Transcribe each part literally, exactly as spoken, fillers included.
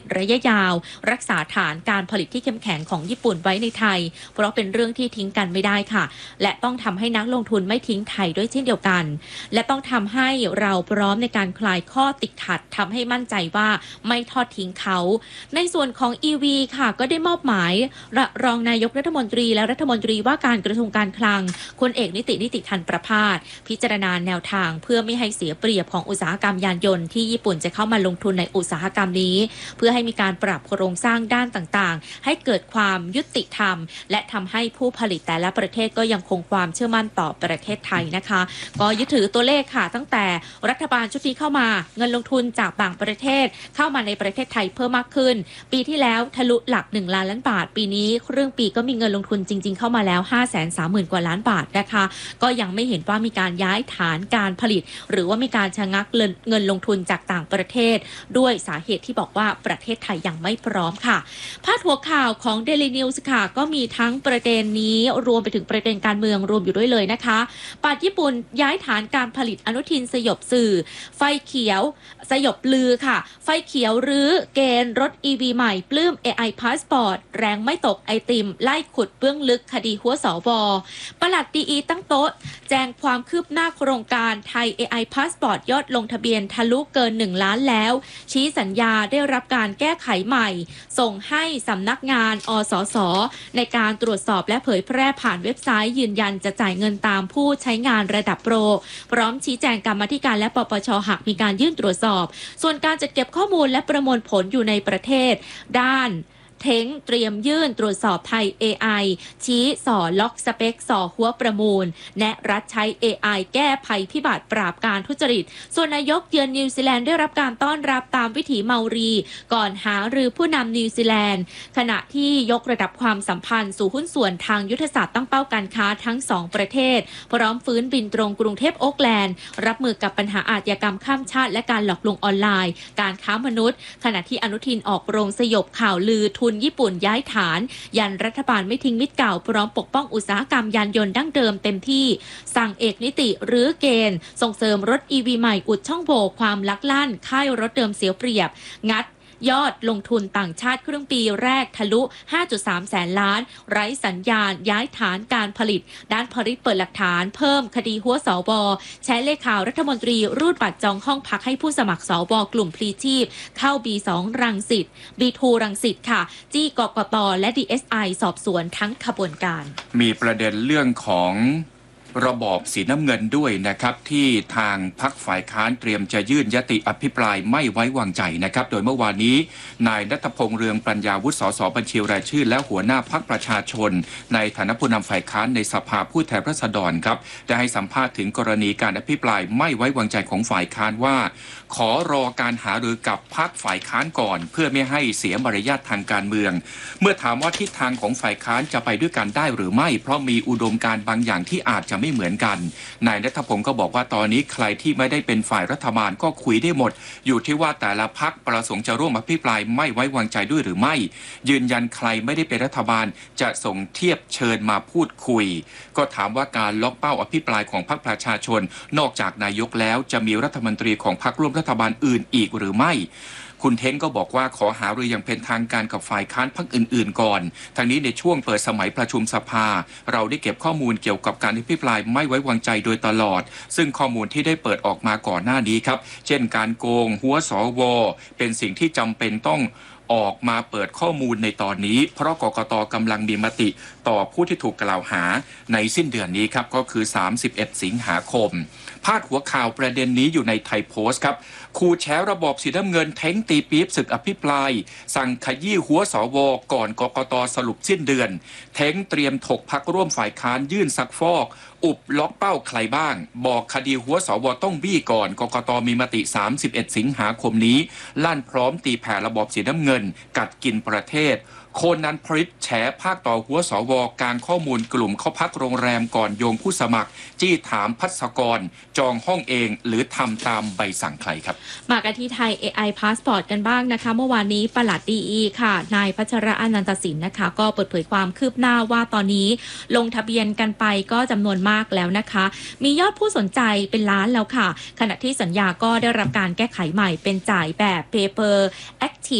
ระยะยาวรักษาฐานการผลิตที่เข้มแข็งของญี่ปุ่นไว้ในไทยเพราะเป็นเรื่องที่ทิ้งกันไม่ได้ค่ะและต้องทำให้นักลงทุนไม่ทิ้งไทยด้วยเช่นเดียวกันและต้องทำให้เราพร้อมในการคลายข้อติดขัดทำให้มั่นใจว่าไม่ทอดทิ้งเขาในส่วนของ อี วี ค่ะก็ได้มอบหมายรองนายกรัฐมนตรีและรัฐมนตรีว่าการกระทรวงการคลังคุณเอกนิตินิติธันประภาสพิจารณาแนวทางเพื่อไม่ให้เสียเปรียบของอุตสาหกรรมยานยนต์ที่ญี่ปุ่นจะเข้ามาลงทุนในอุตสาหกรรมนี้เพื่อให้มีการปรับโครงสร้างด้านต่างๆให้เกิดความยุติธรรมและทำให้ผู้ผลิตแต่ละประเทศก็ยังคงความเชื่อมั่นต่อประเทศไทยนะคะก็ยึดถือตัวเลขค่ะตั้งแต่รัฐบาลชุดนี้เข้ามาเงินลงทุนจากต่างประเทศเข้ามาในประเทศไทยเพิ่มมากขึ้นปีที่แล้วทะลุหลักหนึ่งล้านล้านบาทปีนี้ครึ่งปีก็มีเงินลงทุนจริงๆเข้ามาแล้ว ห้าแสนสามหมื่น กว่าล้านบาทนะคะก็ยังไม่เห็นว่ามีการย้ายฐานการผลิตหรือว่ามีการชะงักเงินลงทุนจากต่างประเทศด้วยสาเหตุที่บอกว่าประเทศไทยยังไม่พร้อมค่ะพาดหัวข่าวของ Daily News ค่ะก็มีทั้งประเด็นนี้รวมไปถึงประเด็นการเมืองรวมอยู่ด้วยเลยนะคะปัดญี่ปุ่นย้ายฐานการผลิตอนุทินสยบสื่อไฟเขียวสยบลือค่ะไฟเขียวหรือเกณฑ์รถ อี วี ใหม่ปลื้ม เอ ไอ Passport แรงไม่ตกไอติมไล่ขุดเบื้องลึกคดีหัวสวปลัดดีอีตั้งโต๊ะแจ้งความคืบหน้าโครงการไทย เอ ไอ Passport ยอดลงทะเบียนทะลุเกินหนึ่งล้านแล้วชี้สัญญาได้รับการแก้ไขใหม่ส่งให้สำนักงานอสสในการตรวจสอบและเผยแพร่ผ่านเว็บไซต์ยืนยันจะจ่ายเงินตามผู้ใช้งานระดับโปรพร้อมชี้แจงกรรมาธิการและปปช.หากมีการยื่นตรวจสอบส่วนการจัดเก็บข้อมูลและประมวลผลอยู่ในประเทศด้านเท้งเตรียมยื่นตรวจสอบไทย เอ ไอ ชี้ส่อล็อกสเปคส่อหัวประมูลแนะรัฐใช้ เอ ไอ แก้ภัยพิบัติปราบการทุจริตส่วนนายกเยือนนิวซีแลนด์ได้รับการต้อนรับตามวิถีเมารีก่อนหารือผู้นำนิวซีแลนด์ขณะที่ยกระดับความสัมพันธ์สู่หุ้นส่วนทางยุทธศาสตร์ตั้งเป้าการค้าทั้งสองประเทศพร้อมฟื้นบินตรงกรุงเทพโอ๊คแลนด์รับมือกับปัญหาอาชญากรรมข้ามชาติและการหลอกลวงออนไลน์การค้ามนุษย์ขณะที่อนุทินออกโรงสยบข่าวลือทุนญี่ปุ่นย้ายฐานยันรัฐบาลไม่ทิ้งมิตรเก่าพร้อมปกป้องอุตสาหกรรมยานยนต์ดั้งเดิมเต็มที่สั่งเอกนิติหรือเกณฑ์ส่งเสริมรถ อี วี ใหม่อุดช่องโหว่ความลักลั่นค่ายรถเดิมเสียเปรียบงัดยอดลงทุนต่างชาติครึ่งปีแรกทะลุ ห้าจุดสาม แสนล้านไร้สัญญาณย้ายฐานการผลิตด้านผลิตเปิดหลักฐานเพิ่มคดีหัวสวใช้เลขข่าวรัฐมนตรีรูดบัตรจองห้องพักให้ผู้สมัครสวกลุ่มพลีชีพเข้า บี สอง รังสิต บี ทู รังสิตค่ะจี้กกตและ ดี เอส ไอ สอบสวนทั้งขบวนการมีประเด็นเรื่องของระบอบสีน้ำเงินด้วยนะครับที่ทางพรรคฝ่ายค้านเตรียมจะยื่นยติอภิปรายไม่ไว้วางใจนะครับโดยเมื่อวานนี้นายณัฐพงษ์เรืองปัญญาวุฒิสสบัญชีรายชื่อและหัวหน้าพรรคประชาชนในฐานะผู้นำฝ่ายค้านในสภาผู้แทนราษฎรครับได้ให้สัมภาษณ์ถึงกรณีการอภิปรายไม่ไว้วางใจของฝ่ายค้านว่าขอรอการหารือกับพรรคฝ่ายค้านก่อนเพื่อไม่ให้เสียมารยาททางการเมืองเมื่อถามว่าทิศทางของฝ่ายค้านจะไปด้วยกันได้หรือไม่เพราะมีอุดมการณ์บางอย่างที่อาจจะไม่เหมือนกันนายณัฐพงศ์ก็บอกว่าตอนนี้ใครที่ไม่ได้เป็นฝ่ายรัฐบาลก็คุยได้หมดอยู่ที่ว่าแต่ละพรรคประสงค์จะร่วมอภิปรายไม่ไว้วางใจด้วยหรือไม่ยืนยันใครไม่ได้เป็นรัฐบาลจะส่งเทียบเชิญมาพูดคุยก็ถามว่าการล็อกเป้าอภิปรายของพรรคประชาชนนอกจากนายกแล้วจะมีรัฐมนตรีของพรรคร่วมรัฐบาลอื่นอีกหรือไม่คุณเท้งก็บอกว่าขอหารืออย่างเป็นทางการกับฝ่ายค้านพรรคอื่นๆก่อนทางนี้ในช่วงเปิดสมัยประชุมสภาเราได้เก็บข้อมูลเกี่ยวกับการอภิปรายไม่ไว้วางใจโดยตลอดซึ่งข้อมูลที่ได้เปิดออกมาก่อนหน้านี้ครับเช่นการโกงหัวสวเป็นสิ่งที่จำเป็นต้องออกมาเปิดข้อมูลในตอนนี้เพราะกกต.กำลังมีมติต่อผู้ที่ถูกกล่าวหาในสิ้นเดือนนี้ครับก็คือสามสิบเอ็ดสิงหาคมพาดหัวข่าวประเด็นนี้อยู่ในไทยโพสต์ครับขู่แฉระบอบสีน้ำเงินเท้งตีปี๊บศึกอภิปรายสั่งขยี้หัวสวก่อนกกต.สรุปสิ้นเดือนเท้งเตรียมถกพรรคร่วมฝ่ายค้านยื่นซักฟอกอุบล็อกเป้าใครบ้างบอกคดีหัวสวต้องบี้ก่อนกกต.มีมติสามสิบเอ็ดสิงหาคมนี้ลั่นพร้อมตีแผ่ระบอบสีน้ำเงินกัดกินประเทศโคนันพริตแฉภาคต่อหัวสวการข้อมูลกลุ่มเข้าพักโรงแรมก่อนโยงผู้สมัครจี้ถามภัสกรจองห้องเองหรือทำตามใบสั่งใครครับมากันที่ไทย เอ ไอ Passport กันบ้างนะคะเมื่อวานนี้ปลัดดีอีค่ะนายพัชระอนันตสินนะคะก็เปิดเผยความคืบหน้าว่าตอนนี้ลงทะเบียนกันไปก็จำนวนมากแล้วนะคะมียอดผู้สนใจเป็นล้านแล้วค่ะขณะที่สัญญาก็ได้รับการแก้ไขใหม่เป็นจ่ายแบบ Paper Active User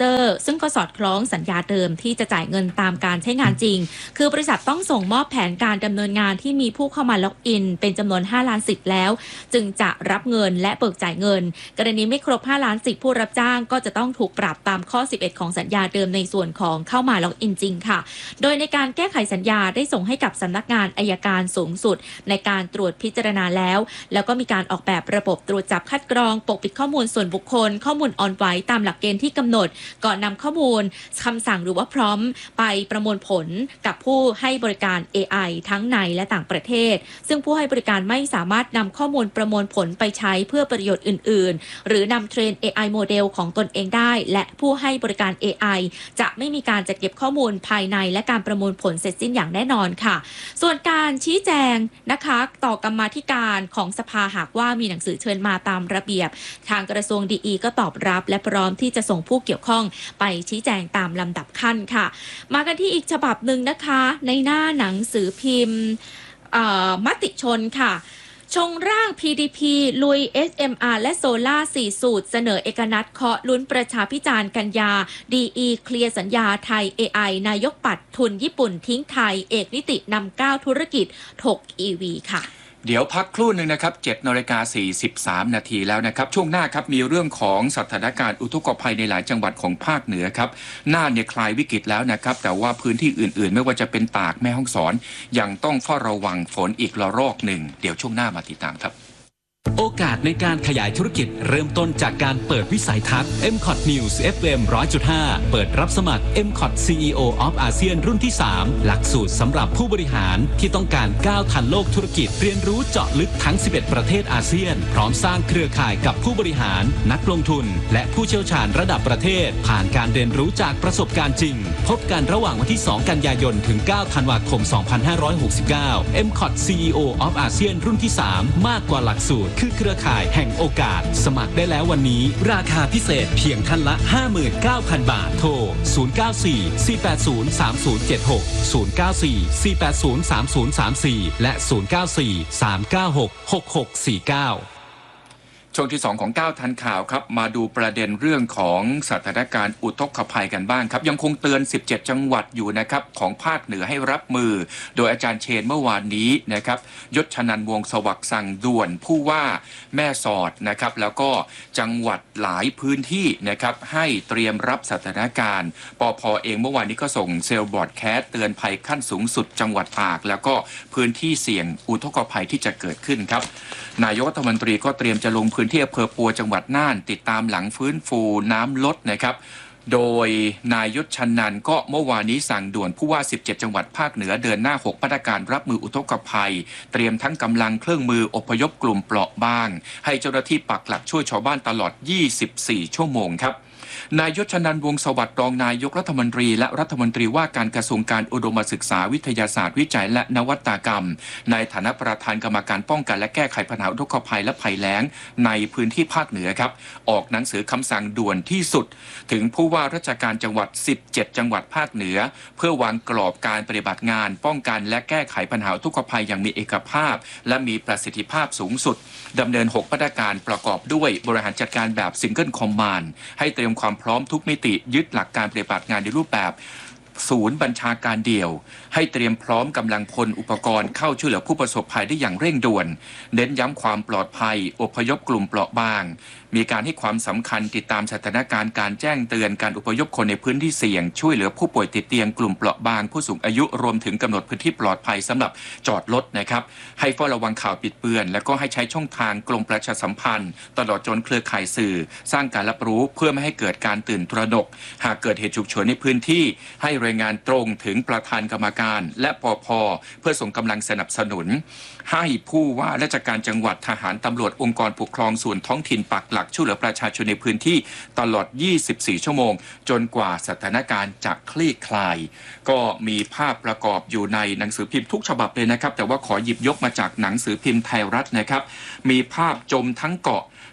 อร์ซึ่งก็สอดคล้องสัญญาเดิมที่จะจ่ายเงินตามการใช้งานจริงคือบริษัทต้องส่งมอบแผนการดำเนินงานที่มีผู้เข้ามาล็อกอินเป็นจำนวนห้าล้านสิทธิ์แล้วจึงจะรับเงินและเบิกจ่ายเงินกรณีไม่ครบห้าล้านสิทธิ์ผู้รับจ้างก็จะต้องถูกปรับตามข้อสิบเอ็ดของสัญญาเดิมในส่วนของเข้ามาล็อกอินจริงค่ะโดยในการแก้ไขสัญญาได้ส่งให้กับสำนักงานอัยการสูงสุดในการตรวจพิจารณาแล้วแล้วก็มีการออกแบบระบบตรวจจับคัดกรองปกปิดข้อมูลส่วนบุคคลข้อมูลอ่อนไหวตามหลักเกณฑ์ที่กำหนดก่อนนำข้อมูลคำสั่งหรือว่าพร้อมไปประมวลผลกับผู้ให้บริการ เอ ไอ ทั้งในและต่างประเทศซึ่งผู้ให้บริการไม่สามารถนำข้อมูลประมวลผลไปใช้เพื่อประโยชน์อื่นๆหรือนำเทรน เอ ไอ โมเดลของตนเองได้และผู้ให้บริการ เอ ไอ จะไม่มีการจัดเก็บข้อมูลภายในและการประมวลผลเสร็จสิ้นอย่างแน่นอนค่ะส่วนการชี้แจงนะคะต่อกรรมาธิการของสภาหากว่ามีหนังสือเชิญมาตามระเบียบทางกระทรวงดีอีก็ตอบรับและพร้อมที่จะส่งผู้เกี่ยวข้องไปชี้แจงตามลำดับขั้นค่ะมากันที่อีกฉบับหนึ่งนะคะในหน้าหนังสือพิมพ์มติชนค่ะชงร่าง พี ดี พี ลุย เอส เอ็ม อาร์ และโซล่าสี่สูตรเสนอเอกนัทเคาะลุ้นประชาพิจารณ์กันยา ดี อี เคลียร์สัญญาไทย เอ ไอ นายกปัดทุนญี่ปุ่นทิ้งไทยเอกนิตินำก้าวธุรกิจถก อี วี ค่ะเดี๋ยวพักครู่หนึ่งนะครับเจ็ดนาฬิกาสี่สิบสามนาทีแล้วนะครับช่วงหน้าครับมีเรื่องของสถานการณ์อุทกภัยในหลายจังหวัดของภาคเหนือครับน่านเนี่ยคลายวิกฤตแล้วนะครับแต่ว่าพื้นที่อื่นๆไม่ว่าจะเป็นตากแม่ฮ่องสอนยังต้องเฝ้าระวังฝนอีกระลอกหนึ่งเดี๋ยวช่วงหน้ามาติดตามครับโอกาสในการขยายธุรกิจเริ่มต้นจากการเปิดวิสัยทัศน์ เอ็ม คอท News เอฟ เอ็ม หนึ่งร้อยจุดห้า เปิดรับสมัคร เอ็ม คอท ซี อี โอ of อาเซียนรุ่นที่สามหลักสูตรสำหรับผู้บริหารที่ต้องการก้าวทันโลกธุรกิจเรียนรู้เจาะลึกทั้งสิบเอ็ดประเทศอาเซียนพร้อมสร้างเครือข่ายกับผู้บริหารนักลงทุนและผู้เชี่ยวชาญระดับประเทศผ่านการเรียนรู้จากประสบการณ์จริงพบกันระหว่างวันที่สองกันยายนถึงเก้าธันวาคมสองพันห้าร้อยหกสิบเก้า เอ็ม คอท ซี อี โอ of อาเซียนรุ่นที่สามมากกว่าหลักสูตรคือเครือข่ายแห่งโอกาสสมัครได้แล้ววันนี้ราคาพิเศษเพียงท่านละ ห้าหมื่นเก้าพัน บาทโทรศูนย์ เก้า สี่ สี่ แปด ศูนย์ สาม ศูนย์ เจ็ด หก ศูนย์ เก้า สี่ สี่ แปด ศูนย์ สาม ศูนย์ สาม สี่และศูนย์ เก้า สี่ สาม เก้า หก หก หก สี่ เก้าช่วงที่สองของเก้าทันข่าวครับมาดูประเด็นเรื่องของสถานการณ์อุทกภัยกันบ้างครับยังคงเตือนสิบเจ็ดจังหวัดอยู่นะครับของภาคเหนือให้รับมือโดยอาจารย์เชนเมื่อวานนี้นะครับยศชนันท์วงศ์สวักดิ์สั่งด่วนผู้ว่าแม่สอดนะครับแล้วก็จังหวัดหลายพื้นที่นะครับให้เตรียมรับสถานการณ์ปภ.เองเมื่อวานนี้ก็ส่งเซลล์บอร์ดแคสเตือนภัยขั้นสูงสุดจังหวัดตากแล้วก็พื้นที่เสี่ยงอุทกภัยที่จะเกิดขึ้นครับนายกรัฐมนตรีก็เตรียมจะลงพื้นที่อำเภอปัวจังหวัดน่านติดตามหลังฟื้นฟูน้ำลดนะครับโดยนายยศชนันท์ก็เมื่อวานนี้สั่งด่วนผู้ว่าสิบเจ็ดจังหวัดภาคเหนือเดินหน้าหกมาตรการรับมืออุทกภัยเตรียมทั้งกำลังเครื่องมืออพยพกลุ่มเปราะบางให้เจ้าหน้าที่ปักหลักช่วยชาวบ้านตลอดยี่สิบสี่ชั่วโมงครับนายยศชนันท์วงศ์สวัสดิ์รองนายกรัฐมนตรีและรัฐมนตรีว่าการกระทรวงการอุดมศึกษาวิทยาศาสตร์วิจัยและนวัตกรรมในฐานะประธานกรรมการป้องกันและแก้ไขปัญหาอุทกภัยและภัยแล้งในพื้นที่ภาคเหนือครับออกหนังสือคำสั่งด่วนที่สุดถึงผู้ว่าราชการจังหวัดสิบเจ็ดจังหวัดภาคเหนือเพื่อวางกรอบการปฏิบัติงานป้องกันและแก้ไขปัญหาอุทกภัยอย่างมีเอกภาพและมีประสิทธิภาพสูงสุดดำเนินหกมาตรการประกอบด้วยบริหารจัดการแบบซิงเกิลคอมมานด์ให้เตรียมความพร้อมทุกมิติยึดหลักการปฏิบัติงานในรูปแบบศูนย์บัญชาการเดี่ยวให้เตรียมพร้อมกำลังพลอุปกรณ์เข้าช่วยเหลือผู้ประสบภัยได้อย่างเร่งด่วนเน้นย้ำความปลอดภัยอพยพกลุ่มเปราะบางมีการให้ความสำคัญติดตามสถานการณ์การแจ้งเตือนการอพยพคนในพื้นที่เสี่ยงช่วยเหลือผู้ป่วยติดเตียงกลุ่มเปราะบางผู้สูงอายุรวมถึงกำหนดพื้นที่ปลอดภัยสำหรับจอดรถนะครับให้เฝ้าระวังข่าวปิดเบือนและก็ให้ใช้ช่องทางกรมประชาสัมพันธ์ตลอดจนเครือข่ายสื่อสร้างการรับรู้เพื่อไม่ให้เกิดการตื่นตระหนกหากเกิดเหตุฉุกเฉินในพื้นที่ให้รายงานตรงถึงประธานกรรมการและปภ.เพื่อส่งกำลังสนับสนุนให้ผู้ว่าราชการจังหวัดทหารตำรวจองค์กรปกครองส่วนท้องถิ่นปักหลักช่วยเหลือประชาชนในพื้นที่ตลอดยี่สิบสี่ชั่วโมงจนกว่าสถานการณ์จะคลี่คลายก็มีภาพประกอบอยู่ในหนังสือพิมพ์ทุกฉบับเลยนะครับแต่ว่าขอหยิบยกมาจากหนังสือพิมพ์ไทยรัฐนะครับมีภาพจมทั้งเกาะ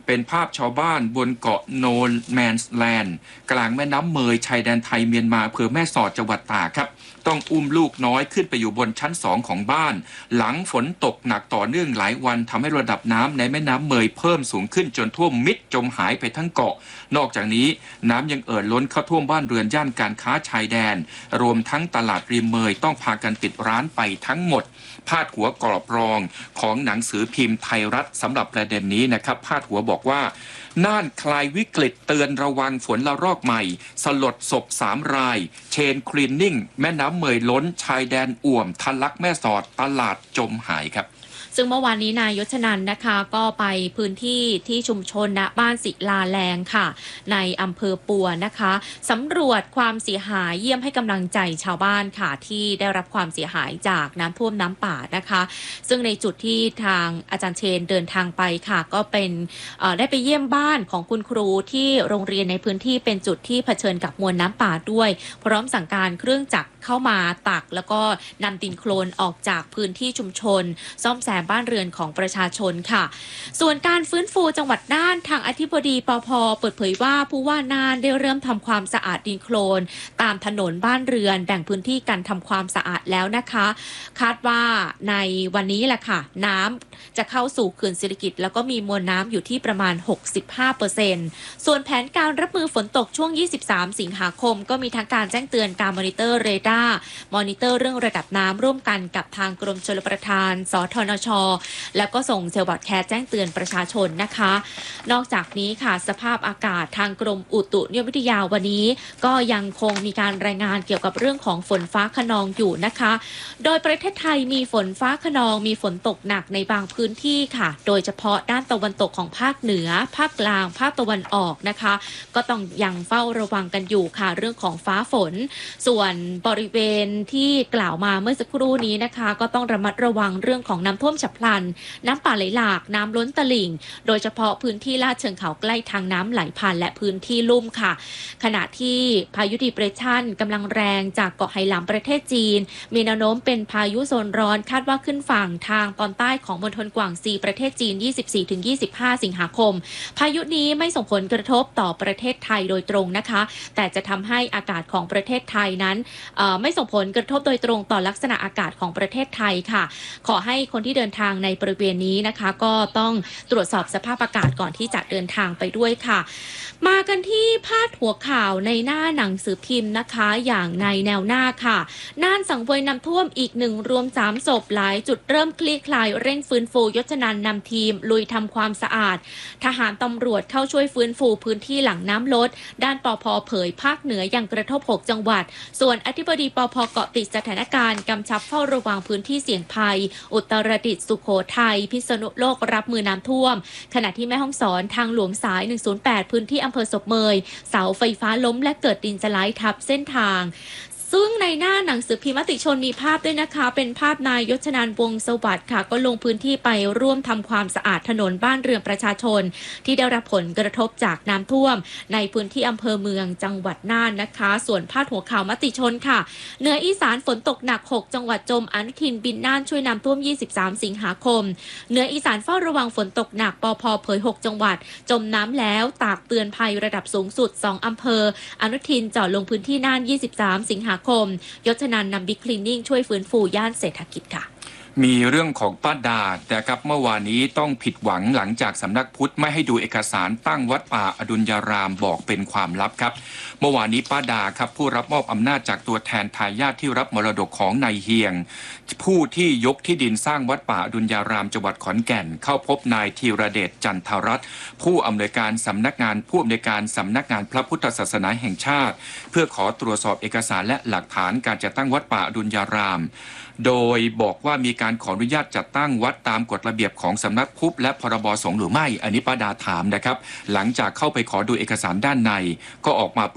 เป็นภาพชาวบ้านบนเกาะโนแมนส์แลนด์กลางแม่น้ำเมยชายแดนไทยเมียนมาอำเภอแม่สอดจังหวัดตากครับต้องอุ้มลูกน้อยขึ้นไปอยู่บนชั้นสองของบ้านหลังฝนตกหนักต่อเนื่องหลายวันทำให้ระดับน้ำในแม่น้ำเมยเพิ่มสูงขึ้นจนท่วมมิดจมหายไปทั้งเกาะนอกจากนี้น้ำยังเอ่อล้นเข้าท่วมบ้านเรือนย่านการค้าชายแดนรวมทั้งตลาดริมเมยต้องพากันปิดร้านไปทั้งหมดพาดหัวกรอบรองของหนังสือพิมพ์ไทยรัฐสำหรับประเด็นนี้นะครับพาดหัวบอกว่าน่านคลายวิกฤตเตือนระวังฝนละรอกใหม่สลดศพสามรายเชนคลีนนิ่งแม่น้ำเมยล้นชายแดนอ่วมทะลักแม่สอดตลาดจมหายครับซึ่งเมื่อวานนี้นายยศนันท์นะคะก็ไปพื้นที่ที่ชุมชนณบ้านศิลาแรงค่ะในอำเภอปัวนะคะสำรวจความเสียหายเยี่ยมให้กำลังใจชาวบ้านค่ะที่ได้รับความเสียหายจากน้ำท่วมน้ำป่านะคะซึ่งในจุดที่ทางอาจารย์เชนเดินทางไปค่ะก็เป็นได้ไปเยี่ยมบ้านของคุณครูที่โรงเรียนในพื้นที่เป็นจุดที่เผชิญกับมวลน้ำป่าด้วยพร้อมสั่งการเครื่องจักรเข้ามาตักแล้วก็นำดินโคลนออกจากพื้นที่ชุมชนซ่อมแซมบ้านเรือนของประชาชนค่ะส่วนการฟื้นฟูจังหวัดน่านทางอธิบดีปภ.เปิดเผยว่าผู้ว่าน่านได้เริ่มทำความสะอาดดินโคลนตามถนนบ้านเรือนแบ่งพื้นที่การทำความสะอาดแล้วนะคะคาดว่าในวันนี้แหละค่ะน้ำจะเข้าสู่เขื่อนศิริกิติ์แล้วก็มีมวลน้ำอยู่ที่ประมาณ หกสิบห้าเปอร์เซ็นต์ ส่วนแผนการรับมือฝนตกช่วงยี่สิบสามสิงหาคมก็มีทั้งการแจ้งเตือนการมอนิเตอร์เรดาร์มอนิเตอร์เรื่องระดับน้ำร่วมกันกับทางกรมชลประทานสทนช.แล้วก็ส่งเซลล์บอร์ดแคสแจ้งเตือนประชาชนนะคะนอกจากนี้ค่ะสภาพอากาศทางกรมอุตุนิยมวิทยาวันนี้ก็ยังคงมีการรายงานเกี่ยวกับเรื่องของฝนฟ้าคะนองอยู่นะคะโดยประเทศไทยมีฝนฟ้าคะนองมีฝนตกหนักในบางพื้นที่ค่ะโดยเฉพาะด้านตะวันตกของภาคเหนือภาคกลางภาคตะวันออกนะคะก็ต้องยังเฝ้าระวังกันอยู่ค่ะเรื่องของฟ้าฝนส่วนบริเวณที่กล่าวมาเมื่อสักครู่นี้นะคะก็ต้องระมัดระวังเรื่องของน้ำท่วมฉับพลันน้ำป่าไหลหลากน้ำล้นตลิ่งโดยเฉพาะพื้นที่ลาดเชิงเขาใกล้ทางน้ำไหลผ่านและพื้นที่ลุ่มค่ะขณะที่พายุดีเปรสชันกำลังแรงจากเกาะไหหลำประเทศจีนมีแนวโน้มเป็นพายุโซนร้อนคาดว่าขึ้นฝั่งทางตอนใต้ของมณฑลกวางซีประเทศจีน ยี่สิบสี่ถึงยี่สิบห้า สิงหาคมพายุนี้ไม่ส่งผลกระทบต่อประเทศไทยโดยตรงนะคะแต่จะทำให้อากาศของประเทศไทยนั้นไม่ส่งผลกระทบโดยตรงต่อลักษณะอากาศของประเทศไทยค่ะขอให้คนที่เดินทางในบริเวณนี้นะคะก็ต้องตรวจสอบสภาพอากาศก่อนที่จะเดินทางไปด้วยค่ะมากันที่พาดหัวข่าวในหน้าหนังสือพิมพ์นะคะอย่างในแนวหน้าค่ะน่านสังเวยน้ำท่วมอีกหนึ่งรวมสามศพหลายจุดเริ่มคลี่คลายเร่งฟื้นฟูยศนันท์นำทีมลุยทำความสะอาดทหารตำรวจเข้าช่วยฟื้นฟูพื้นที่หลังน้ำลดด้านปภ.เผยภาคเหนือยังกระทบหกจังหวัดส่วนอธิบดีปภ.เกาะติดสถานการณ์กำชับเฝ้าระวังพื้นที่เสี่ยงภัยอุตรดิตถ์สุโขทัยพิษณุโลกรับมือน้ำท่วมขณะที่แม่ฮ่องสอนทางหลวงสายหนึ่งศูนย์แปดพื้นที่อำเภอศพเมยเสาไฟฟ้าล้มและเกิดดินสไลด์ทับเส้นทางซึ่งในหน้าหนังสือพิมพ์มติชนมีภาพด้วยนะคะเป็นภาพนายยศนันท์วงศ์สวัสดิ์ค่ะก็ลงพื้นที่ไปร่วมทำความสะอาดถนนบ้านเรือนประชาชนที่ได้รับผลกระทบจากน้ำท่วมในพื้นที่อำเภอเมืองจังหวัดน่านนะคะส่วนพาดหัวข่าวมติชนค่ะเหนืออีสานฝนตกหนักหกจังหวัดจมอนุทินบินน่านช่วยน้ำท่วมยี่สิบสามสิงหาคมเหนืออีสานเฝ้าระวังฝนตกหนักปภ.เผยหกจังหวัดจมน้ำแล้วตากเตือนภัยระดับสูงสุดสองอำเภออนุทินเจาะลงพื้นที่น่านยี่สิบสามสิงหาคมยศนันท์นำบิ๊กคลีนนิ่งช่วยฟื้นฟูย่านเศรษฐกิจค่ะมีเรื่องของป้าดานะครับเมื่อวานนี้ต้องผิดหวังหลังจากสำนักพุทธไม่ให้ดูเอกสารตั้งวัดป่าอดุลยารามบอกเป็นความลับครับเมื่อวานนี้ป้าดาครับผู้รับมอบอำนาจจากตัวแทนทายาทที่รับมรดกของนายเฮียงผู้ที่ยกที่ดินสร้างวัดป่าอดุลยารามจังหวัดขอนแก่นเข้าพบนายธีรเดชจันทรัตน์ผู้อำนวยการสำนักงานผู้อำนวยการสำนักงานพระพุทธศาสนาแห่งชาติเพื่อขอตรวจสอบเอกสารและหลักฐานการจัดตั้งวัดป่าอดุลยารามโดยบอกว่ามีการขออนุญาตจัดตั้งวัดตามกฎระเบียบของสำนักพุทธและพรบสงฆ์หรือไม่อันนี้ป้าดาถามนะครับหลังจากเข้าไปขอดูเอกสารด้านในก็ออกมาเปิด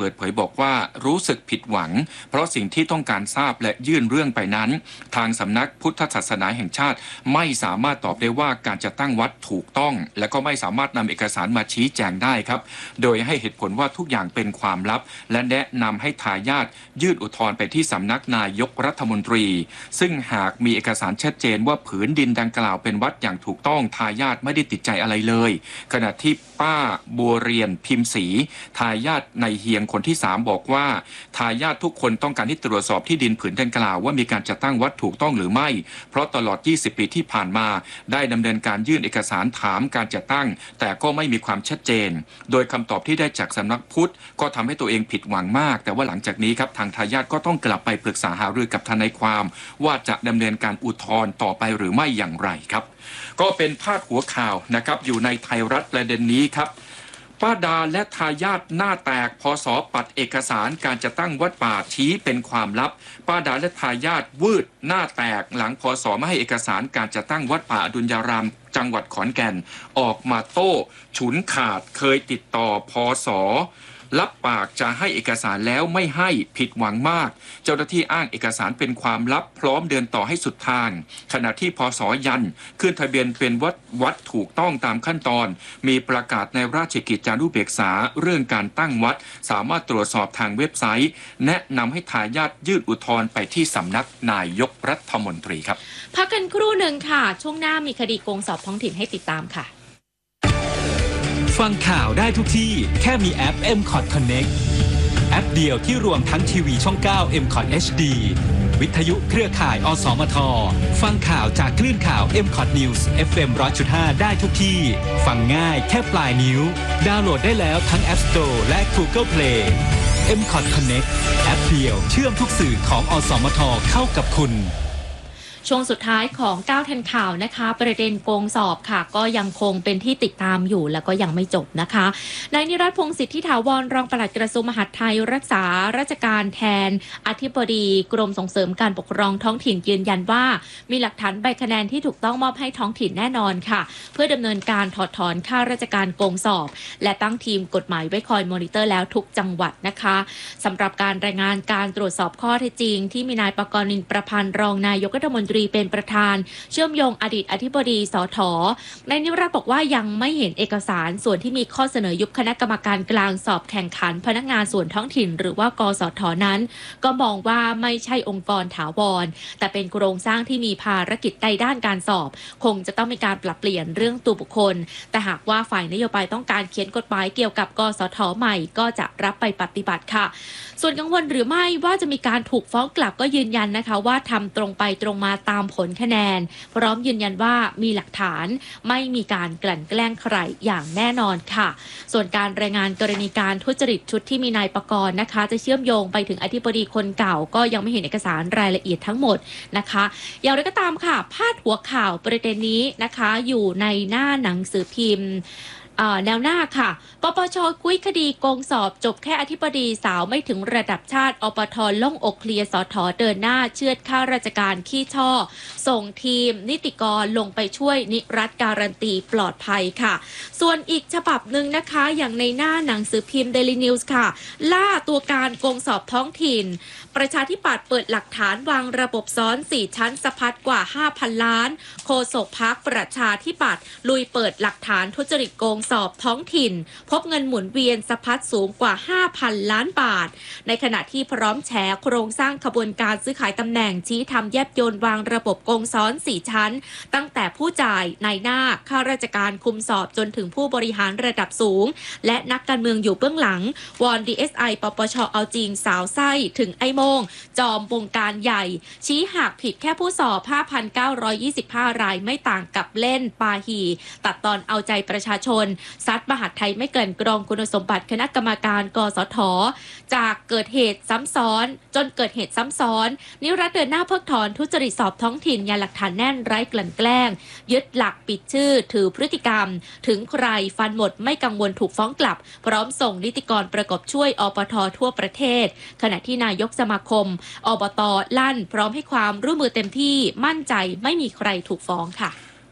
ปิดเผยบอกว่ารู้สึกผิดหวังเพราะสิ่งที่ต้องการทราบและยื่นเรื่องไปนั้นทางสำนักพุทธศาสนาแห่งชาติไม่สามารถตอบได้ว่าการจะตั้งวัดถูกต้องและก็ไม่สามารถนำเอกสารมาชี้แจงได้ครับโดยให้เหตุผลว่าทุกอย่างเป็นความลับและแนะนำให้ทายาทยื่นอุทธรณ์ไปที่สำนักนายกรัฐมนตรีซึ่งหากมีเอกสารชัดเจนว่าผืนดินดังกล่าวเป็นวัดอย่างถูกต้องทายาทไม่ได้ติดใจอะไรเลยขณะที่ป้าบัวเรียนพิมพ์ศรีทายาทในเฮียงคนที่สามบอกว่าทายาททุกคนต้องการที่ตรวจสอบที่ดินผืนดังกล่าวว่ามีการจัดตั้งวัดถูกต้องหรือไม่เพราะตลอดยี่สิบปีที่ผ่านมาได้ดำเนินการยื่นเอกสารถามการจัดตั้งแต่ก็ไม่มีความชัดเจนโดยคำตอบที่ได้จากสำนักพุทธก็ทำให้ตัวเองผิดหวังมากแต่ว่าหลังจากนี้ครับทางทายาทก็ต้องกลับไปปรึกษาหารือกับทนายความว่าจะดำเนินการอุทธรณ์ต่อไปหรือไม่อย่างไรครับก็เป็นพาดหัวข่าวนะครับอยู่ในไทยรัฐประเด็นนี้ครับป้าดาและทายาทหน้าแตกพสปัดเอกสารการจะตั้งวัดป่าชี้เป็นความลับป้าดาและทายาทวืดหน้าแตกหลังพสไม่ให้เอกสารการจะตั้งวัดป่าอดุลยารามจังหวัดขอนแก่นออกมาโต้ฉุนขาดเคยติดต่อพสรับปากจะให้เอกสารแล้วไม่ให้ผิดหวังมากเจ้าหน้าที่อ้างเอกสารเป็นความลับพร้อมเดินต่อให้สุดทางขณะที่พสยันขึ้นทะเบียนเป็นวัดวัดถูกต้องตามขั้นตอนมีประกาศในราชกิจจานุเบกษาเรื่องการตั้งวัดสามารถตรวจสอบทางเว็บไซต์แนะนำให้ทายาทยื่นอุทธรณ์ไปที่สำนักนายกรัฐมนตรีครับพักกันครู่หนึ่งค่ะช่วงหน้ามีคดีโกงสอบท้องถิ่นให้ติดตามค่ะฟังข่าวได้ทุกที่แค่มีแอป เอ็ม คอท Connect แอปเดียวที่รวมทั้งทีวีช่อง เก้า เอ็ม คอท เอช ดี วิทยุเครือข่ายอสมทฟังข่าวจากคลื่นข่าว เอ็ม คอท News เอฟ เอ็ม หนึ่งร้อยจุดห้า ได้ทุกที่ฟังง่ายแค่ปลายนิ้วดาวน์โหลดได้แล้วทั้ง App Store และ Google Play เอ็ม คอท Connect แอปเดียวเชื่อมทุกสื่อของอสมทเข้ากับคุณช่วงสุดท้ายของเก้าทันข่าวนะคะประเด็นโกงสอบค่ะก็ยังคงเป็นที่ติดตามอยู่แล้วก็ยังไม่จบนะคะนายนิรัตน์พงษ์สิทธิถาวรรองปลัดกระทรวงมหาดไทยรักษาราชการแทนอธิบดีกรมส่งเสริมการปกครองท้องถิ่นยืนยันว่ามีหลักฐานใบคะแนนที่ถูกต้องมอบให้ท้องถิ่นแน่นอนค่ะเพื่อดำเนินการถอดถอนข้าราชการโกงสอบและตั้งทีมกฎหมายไว้คอยมอนิเตอร์แล้วทุกจังหวัดนะคะสำหรับการรายงานการตรวจสอบข้อเท็จจริงที่มีนายปกรณ์นินประพันธ์รองนายกรัฐมนตรีเป็นประธานเชื่อมโยงอดีตอธิบดีสถนายนิรัตน์บอกว่ายังไม่เห็นเอกสารส่วนที่มีข้อเสนอยุบคณะกรรมการกลางสอบแข่งขันพนักงานส่วนท้องถิ่นหรือว่ากสทนั้นก็มองว่าไม่ใช่องค์กรถาวรแต่เป็นโครงสร้างที่มีภารกิจในด้านการสอบคงจะต้องมีการปรับเปลี่ยนเรื่องตัวบุคคลแต่หากว่าฝ่ายนโยบายต้องการเขียนกฎหมายเกี่ยวกับกสทใหม่ก็จะรับไปปฏิบัติค่ะส่วนกังวลหรือไม่ว่าจะมีการถูกฟ้องกลับก็ยืนยันนะคะว่าทำตรงไปตรงมาตามผลคะแนนพร้อมยืนยันว่ามีหลักฐานไม่มีการกลั่นแกล้งใครอย่างแน่นอนค่ะส่วนการรายงานกรณีการทุจริตชุดที่มีนายปกรณ์นะคะจะเชื่อมโยงไปถึงอธิบดีคนเก่าก็ยังไม่เห็นเอกสารรายละเอียดทั้งหมดนะคะอย่างไรก็ตามค่ะพาดหัวข่าวประเด็นนี้นะคะอยู่ในหน้าหนังสือพิมพ์แนวหน้าค่ะปปช.กุ้ยคดีโกงสอบจบแค่อธิบดีสาวไม่ถึงระดับชาติอปท.ล่งอกเคลียร์สถ.เดินหน้าเชือดข้าราชการขี้ช่อส่งทีมนิติกรลงไปช่วยนิรัตน์การันตีปลอดภัยค่ะส่วนอีกฉบับหนึ่งนะคะอย่างในหน้าหนังสือพิมพ์ Daily News ค่ะล่าตัวการโกงสอบท้องถิ่นประชาธิปัตย์เปิดหลักฐานวางระบบซ้อนสี่ชั้นสะพัดกว่า ห้าพัน ล้านโฆษกพรรคประชาธิปัตย์ลุยเปิดหลักฐานทุจริตโกงสอบท้องถิ่นพบเงินหมุนเวียนสะพัดสูงกว่า ห้าพัน ล้านบาทในขณะที่พร้อมแฉโครงสร้างขบวนการซื้อขายตำแหน่งชี้ทำแยบยลวางระบบโกงซ้อนสี่ชั้นตั้งแต่ผู้จ่ายนายหน้าข้าราชการคุมสอบจนถึงผู้บริหารระดับสูงและนักการเมืองอยู่เบื้องหลังวอน ดี เอส ไอ ปปช.เอาจริงสาวไส้ถึงไอ้โมงจอมวงการใหญ่ชี้หากผิดแค่ผู้สอบ ห้าพันเก้าร้อยยี่สิบห้า รายไม่ต่างกับเล่นปาหีตัดตอนเอาใจประชาชนซัดมหาดไทยไม่เกินกรองคุณสมบัติคณะกรรมการกสทจากเกิดเหตุซ้ำซ้อนจนเกิดเหตุซ้ำซ้อนนิรัตน์เดินหน้าเพิกถอนทุจริตสอบท้องถิ่นยาหลักฐานแน่นไร้กลั่นแกล้งยึดหลักปิดชื่อถือพฤติกรรมถึงใครฟันหมดไม่กังวลถูกฟ้องกลับพร้อมส่งนิติกรประกบช่วยอปท.ทั่วประเทศขณะที่นายกสมาคมอบต.ลั่นพร้อมให้ความร่วมมือเต็มที่มั่นใจไม่มีใครถูกฟ้องค่ะ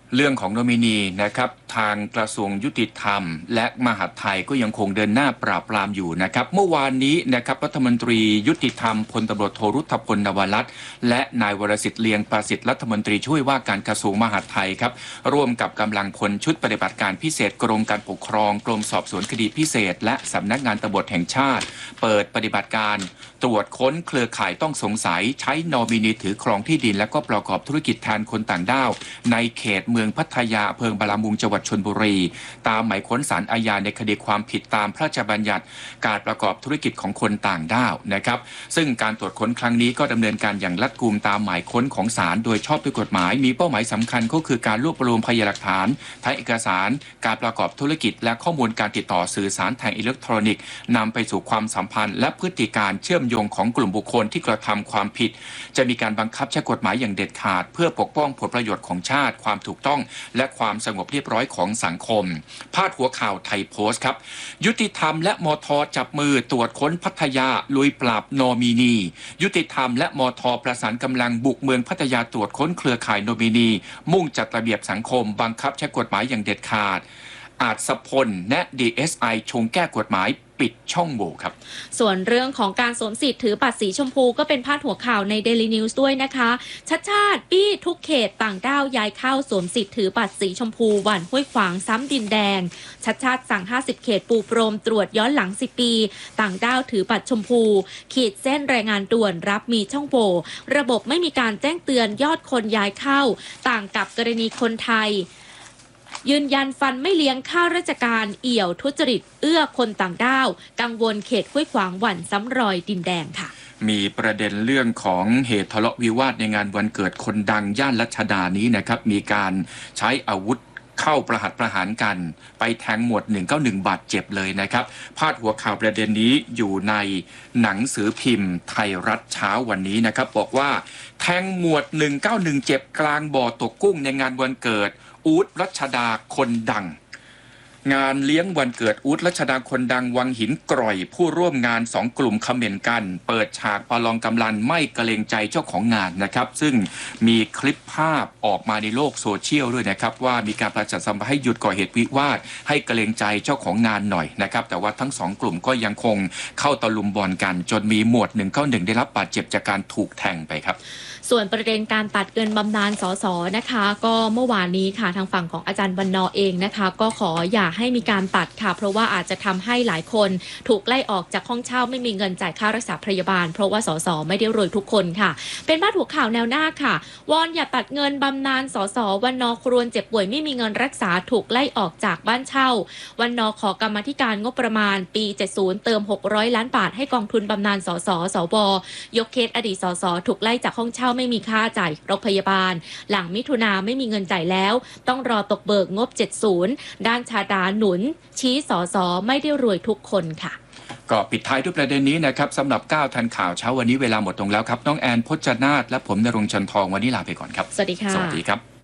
เรื่องของโนมินีนะครับทางกระทรวงยุติธรรมและมหาดไทยก็ยังคงเดินหน้าปราบปรามอยู่นะครับเมื่อวานนี้นะครับรัฐมนตรียุติธรรมพลตำรวจโทรุทธพลนวรัตน์และนายวรสิทธิ์เลียงประสิทธิ์รัฐมนตรีช่วยว่าการกระทรวงมหาดไทยครับร่วมกับกำลังพลชุดปฏิบัติการพิเศษกรมการปกครองกรมสอบสวนคดีพิเศษและสำนักงานตำรวจแห่งชาติเปิดปฏิบัติการตรวจค้นเครือข่ายต้องสงสัยใช้นอมินีถือครองที่ดินและก็ประกอบธุรกิจแทนคนต่างด้าวในเขตเมืองพัทยาอำเภอบางละมุงจังหวัดชลบุรีตามหมายค้นศาลอาญาในคดีความผิดตามพระราชบัญญัติการประกอบธุรกิจของคนต่างด้าวนะครับซึ่งการตรวจค้นครั้งนี้ก็ดำเนินการอย่างรัดกุมตามหมายค้นของศาลโดยชอบด้วยกฎหมายมีเป้าหมายสำคัญก็คือการรวบรวมพยานหลักฐานทั้งเอกสารการประกอบธุรกิจและข้อมูลการติดต่อสื่อสารทางอิเล็กทรอนิกส์นำไปสู่ความสัมพันธ์และพฤติการเชื่อมโยงของกลุ่มบุคคลที่กระทำความผิดจะมีการบังคับใช้กฎหมายอย่างเด็ดขาดเพื่อปกป้องผลประโยชน์ของชาติความถูกต้องและความสงบเรียบร้อยของสังคมพาดหัวข่าวไทยโพสต์ครับยุติธรรมและมท.จับมือตรวจค้นพัทยาลุยปราบโนมินียุติธรรมและมท.ประสานกำลังบุกเมืองพัทยาตรวจค้นเครือข่ายโนมินีมุ่งจัดระเบียบสังคมบังคับใช้กฎหมายอย่างเด็ดขาดอาจสพลและ ดี เอส ไอ ชงแก้กฎหมายปิดช่องโหว่ครับส่วนเรื่องของการสวมสิทธิ์ถือบัตรสีชมพูก็เป็นพาดหัวข่าวใน Daily News ด้วยนะคะชัดชาติปี้ทุกเขตต่างด้าวย้ายเข้าสวมสิทธิ์ถือบัตรสีชมพูหว่านห้วยขวางซ้ำดินแดงชัดชาติสั่งห้าสิบเขตปูพรมตรวจย้อนหลังสิบปีต่างด้าวถือบัตรชมพูขีดเส้นรายงานด่วนรับมีช่องโหว่ระบบไม่มีการแจ้งเตือนยอดคนย้ายเข้าต่างกับกรณีคนไทยยืนยันฟันไม่เลี้ยงข้าราชการเอี่ยวทุจริตเอื้อคนต่างด้าวกังวลเขตห้วยขวางหวั่นซ้ำรอยดินแดงค่ะมีประเด็นเรื่องของเหตุทะเลาะวิวาทในงานวันเกิดคนดังย่านรัชดานี้นะครับมีการใช้อาวุธเข้าประหัตประหารกันไปแทงหมวดหนึ่งเก้าหนึ่งบาดเจ็บเลยนะครับพาดหัวข่าวประเด็นนี้อยู่ในหนังสือพิมพ์ไทยรัฐเช้าวันนี้นะครับบอกว่าแทงหมวดหนึ่งเก้าหนึ่งเจ็บกลางบ่อตกกุ้งในงานวันเกิดอู๊ดรัชดาคนดังงานเลี้ยงวันเกิดอู๊ดรัชดาคนดังวังหินกร่อยผู้ร่วมงานสองกลุ่มคอมเมนต์กันเปิดฉากประลองกำลังไม่เกรงใจเจ้าของงานนะครับซึ่งมีคลิปภาพออกมาในโลกโซเชียลด้วยนะครับว่ามีการประชาสัมพันธ์ให้หยุดก่อเหตุวิวาทให้เกรงใจเจ้าของงานหน่อยนะครับแต่ว่าทั้งสองกลุ่มก็ยังคงเข้าตะลุมบอลกันจนมีหมวดหนึ่งเก้าหนึ่งได้รับบาดเจ็บจากการถูกแทงไปครับส่วนประเด็นการตัดเงินบำนาญสสนะคะก็เมื่อวานนี้ค่ะทางฝั่งของอาจารย์บรรณเองนะคะก็ขออย่าให้มีการตัดค่ะเพราะว่าอาจจะทำให้หลายคนถูกไล่ออกจากห้องเช่าไม่มีเงินจ่ายค่ารักษาพยาบาลเพราะว่าสสไม่ได้รวยทุกคนค่ะเป็นพาดหัวข่าวแนวหน้าค่ะวอนอย่าตัดเงินบำนาญสสวันนครวญเจ็บป่วยไม่มีเงินรักษาถูกไล่ออกจากบ้านเช่าวันนขอกรรมาธิการงบประมาณปีเจ็ดสิบเติมหกร้อยล้านบาทให้กองทุนบำนาญสสสวยกเคสอดีตสสถูกไล่จากห้องเช่าไม่มีค่าจ่ายโรงพยาบาลหลังมิถุนาไม่มีเงินจ่ายแล้วต้องรอตกเบิกงบเจ็ดสิบด้านชาดาหนุนชี้สสไม่ได้รวยทุกคนค่ะก็ปิดท้ายด้วยประเด็นนี้นะครับสำหรับก้าวทันข่าวเช้าวันนี้เวลาหมดลงแล้วครับน้องแอนพจนาถและผมณรงค์ ชันทองวันนี้ลาไปก่อนครับสวัสดีค่ะสวัสดีครับ